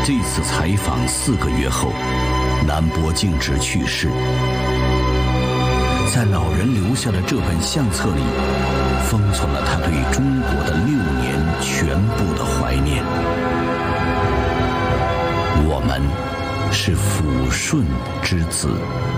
这次采访4个月后，南博敬之去世。在老人留下的这本相册里，封存了他对中国的6年全部的怀念。我们是抚顺之子。